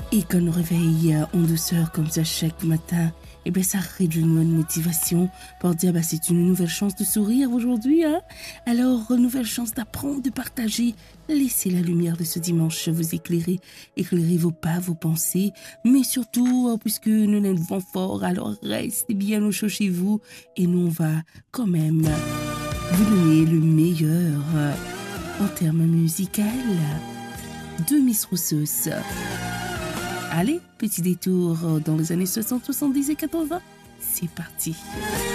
Et quand on réveille en douceur comme ça chaque matin, eh bien ça réduit notre motivation pour dire bah c'est une nouvelle chance de sourire aujourd'hui. Hein. Alors, nouvelle chance d'apprendre, de partager. Laissez la lumière de ce dimanche vous éclairer, éclairer vos pas, vos pensées. Mais surtout, puisque nous n'êtes vent fort, alors restez bien au chaud chez vous. Et nous, on va quand même vous donner le meilleur en termes musicaux de Miss Rousseuse. Allez, petit détour dans les années 60, 70 et 80. C'est parti.